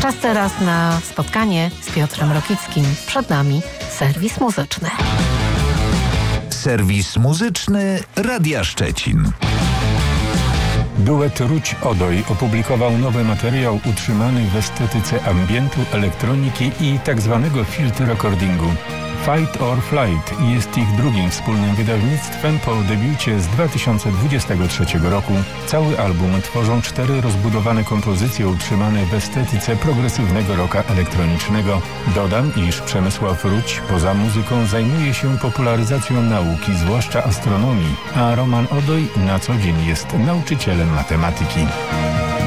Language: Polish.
Czas teraz na spotkanie z Piotrem Rokickim. Przed nami serwis muzyczny. Serwis muzyczny Radia Szczecin. Duet Ruć Odoj opublikował nowy materiał utrzymany w estetyce ambientu, elektroniki i tzw. field recordingu. Fight or Flight jest ich drugim wspólnym wydawnictwem po debiucie z 2023 roku. Cały album tworzą 4 rozbudowane kompozycje utrzymane w estetyce progresywnego rocka elektronicznego. Dodam, iż Przemysław Ruć poza muzyką zajmuje się popularyzacją nauki, zwłaszcza astronomii, a Roman Odoj na co dzień jest nauczycielem matematyki.